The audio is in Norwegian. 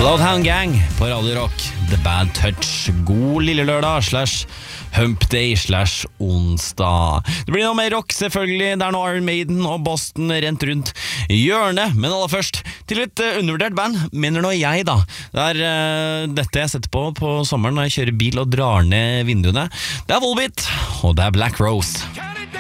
Bloodhound Gang på Radio Rock, The Bad Touch. God lille lørdag / Hump Day / onsdag. Det blir noe mer rock selvfølgelig. Det er noe Iron Maiden og Boston rent rundt hjørnet. Men aller først til et undervurdert band, mener nå jeg da. Det er dette jeg setter på sommeren når jeg kjører bil og drar ned vinduene. Det er Volbeat, og det er Black Rose.